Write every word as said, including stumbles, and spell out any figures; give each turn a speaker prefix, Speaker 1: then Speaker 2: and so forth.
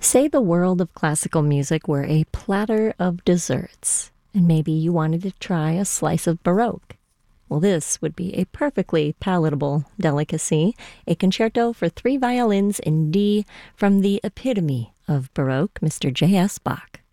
Speaker 1: Say the world of classical music were a platter of desserts, and maybe you wanted to try a slice of Baroque. Well, this would be a perfectly palatable delicacy, a concerto for three violins in D from the epitome of Baroque, Mister J S. Bach.